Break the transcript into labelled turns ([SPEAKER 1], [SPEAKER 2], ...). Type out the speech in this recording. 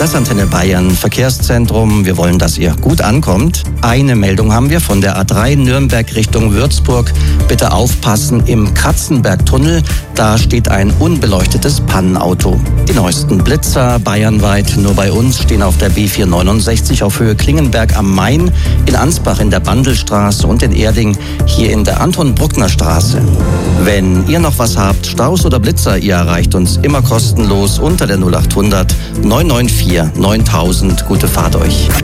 [SPEAKER 1] Das Antenne Bayern Verkehrszentrum. Wir wollen, dass ihr gut ankommt. Eine Meldung haben wir von der A3 Nürnberg Richtung Würzburg. Bitte aufpassen, im Katzenbergtunnel, da steht ein unbeleuchtetes Pannenauto. Die neuesten Blitzer bayernweit, nur bei uns, stehen auf der B469 auf Höhe Klingenberg am Main, in Ansbach in der Bandelstraße und in Erding hier in der Anton-Bruckner-Straße. Wenn ihr noch was habt, Staus oder Blitzer, ihr erreicht uns immer kostenlos unter der 0800 994 9000. Gute Fahrt euch.